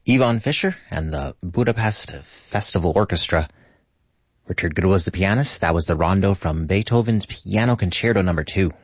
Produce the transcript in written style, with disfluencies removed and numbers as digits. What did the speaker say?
Yvonne Fisher and the Budapest Festival Orchestra. Richard Good was the pianist. That was the rondo from Beethoven's Piano Concerto No. 2.